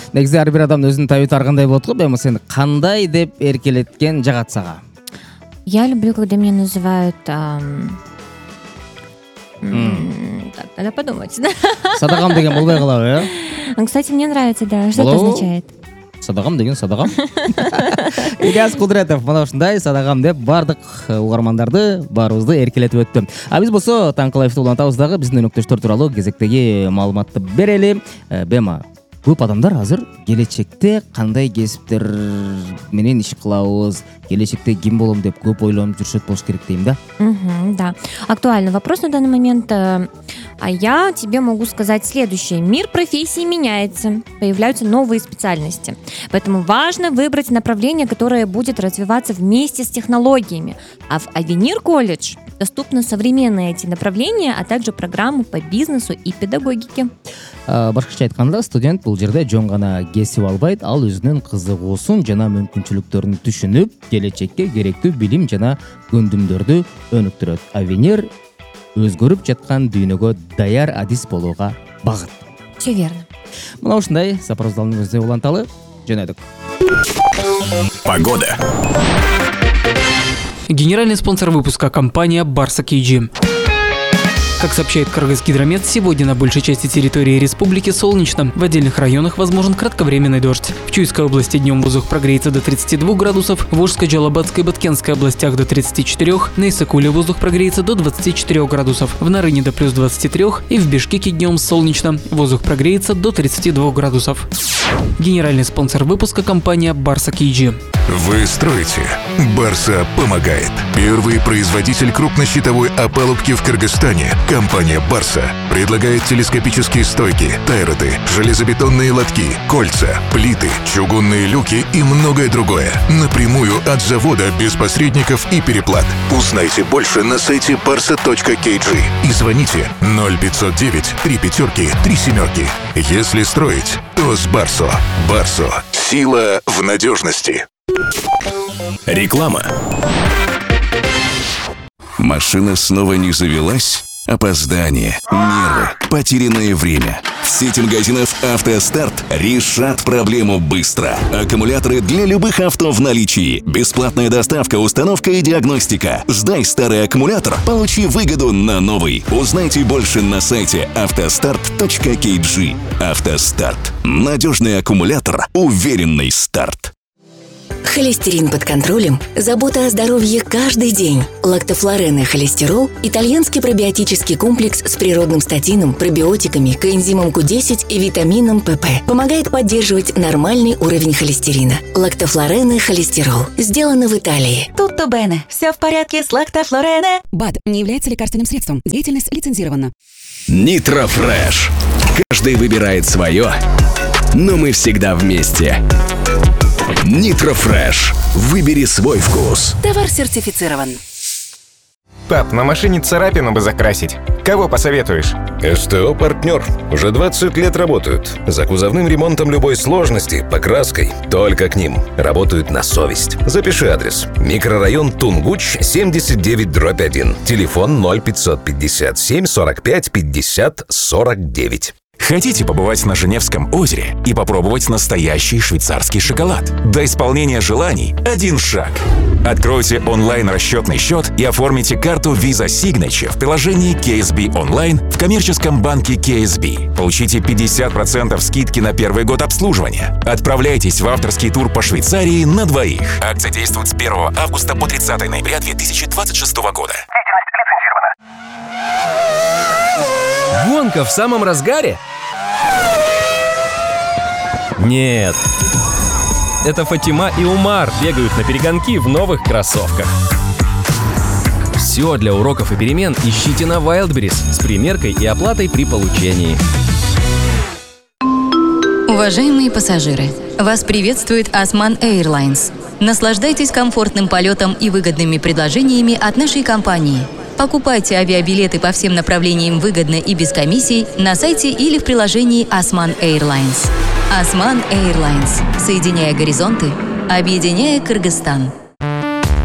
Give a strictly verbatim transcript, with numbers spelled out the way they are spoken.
Негизи ар бир адамдын өзүнүн табиити ар кандай болот го. Эми сени кандай деп эркелеткен жагат сага? Я люблю, когда меня называют... ам, м, Так, надо подумать. Садагам деген болбой калабы, э? Кстати, мне нравится, да. Что это Болобу? означает? Садагам деген садагам. Ильяс Кудретов мына ушундай садагам деп бардык угармандарды, баарыбызды эркелетип өттү. А биз болсо таңкы лайфты улантабыз дагы, биздин өнөктөштөр тууралуу кезектеги маалыматты берели. Э, Бема, көп адамдар азыр келечекте кандай кесиптер менен иш кылабыз, келечекте ким болом деп көп ойлонуп жүрүшөт болуш керек дейм да. Мгм, да, актуальный вопрос на данный момент. э, А я тебе могу сказать следующее. Мир профессий меняется, появляются новые специальности. Поэтому важно выбрать направление, которое будет развиваться вместе с технологиями. А в Авенир колледж доступны современные эти направления, а также программы по бизнесу и педагогике. А, Башкача айтканда, студент бул жерде жөн гана кесип албайт, ал өзүнүн кызыгуусун жана мүмкүнчүлүктөрүн түшүнүп, келечекке керектүү билим жана көндүмдөрдү өнүктүрөт. Авенир өзгөрүп жаткан дүйнөгө даяр адис болууга багыт. Все верно. Мына ушундай сапарыбыздын өзү уланталы. Жөнөдүк. Погода. Генеральный спонсор выпуска — компания Барса кей джи. Как сообщает Кыргызгидромет, сегодня на большей части территории республики солнечно. В отдельных районах возможен кратковременный дождь. В Чуйской области днем воздух прогреется до тридцати двух градусов, в Волжской, Джалабадской и Баткенской областях до тридцати четырёх, на Исыкуле воздух прогреется до двадцати четырёх градусов, в Нарыне до плюс двадцати трёх и в Бишкеке днем солнечно. Воздух прогреется до тридцати двух градусов. Генеральный спонсор выпуска — компания Барса кей джи. Вы строите. Барса помогает. Первый производитель крупнощитовой опалубки в Кыргызстане. Компания Барса предлагает телескопические стойки, тайроты, железобетонные лотки, кольца, плиты, чугунные люки и многое другое. Напрямую от завода, без посредников и переплат. Узнайте больше на сайте барса точка кей джи и звоните ноль пятьсот девять три пятерки три семерки. Если строить, то с Барсо. Барсо. Сила в надежности. Реклама. Машина снова не завелась? Опоздание, нервы, потерянное время. В сети магазинов «АвтоСтарт» решат проблему быстро. Аккумуляторы для любых авто в наличии. Бесплатная доставка, установка и диагностика. Сдай старый аккумулятор, получи выгоду на новый. Узнайте больше на сайте автостарт точка кей джи. «АвтоСтарт». Надежный аккумулятор, уверенный старт. Холестерин под контролем. Забота о здоровье каждый день. Лактофлорен и холестерол – итальянский пробиотический комплекс с природным статином, пробиотиками, коэнзимом ку десять и витамином пэ пэ. Помогает поддерживать нормальный уровень холестерина. Лактофлорен и холестерол. Сделано в Италии. Tutto bene. Все в порядке с лактофлорене. БАД не является лекарственным средством. Деятельность лицензирована. Нитро Фреш. Каждый выбирает свое, но мы всегда вместе. Нитро Фреш. Выбери свой вкус. Товар сертифицирован. Пап, на машине царапину бы закрасить. Кого посоветуешь? СТО-партнер. Уже двадцать лет работают. За кузовным ремонтом любой сложности, покраской. Только к ним. Работают на совесть. Запиши адрес. Микрорайон Тунгуч, семьдесят девять дробь один. Телефон ноль пятьсот пятьдесят семь сорок пять пятьдесят сорок девять. Хотите побывать на Женевском озере и попробовать настоящий швейцарский шоколад? До исполнения желаний один шаг. Откройте онлайн-расчетный счет и оформите карту Visa Signature в приложении кей эс би онлайн в коммерческом банке кей эс би. Получите пятьдесят процентов скидки на первый год обслуживания. Отправляйтесь в авторский тур по Швейцарии на двоих. Акция действует с первого августа по тридцатое ноября две тысячи двадцать шестого года. Гонка в самом разгаре? Нет. Это Фатима и Умар бегают на перегонки в новых кроссовках. Все для уроков и перемен ищите на Wildberries с примеркой и оплатой при получении. Уважаемые пассажиры, вас приветствует Osman Airlines. Наслаждайтесь комфортным полетом и выгодными предложениями от нашей компании. Покупайте авиабилеты по всем направлениям выгодно и без комиссий на сайте или в приложении Osman Airlines. Osman Airlines. Соединяя горизонты, объединяя Кыргызстан.